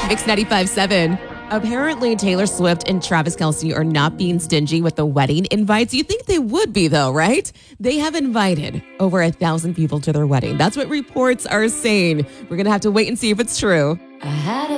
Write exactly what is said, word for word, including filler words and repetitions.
Mix ninety-five point seven. Apparently, Taylor Swift and Travis Kelce are not being stingy with the wedding invites. You think they would be, though, right? They have invited over a thousand people to their wedding. That's what reports are saying. We're going to have to wait and see if it's true. I had a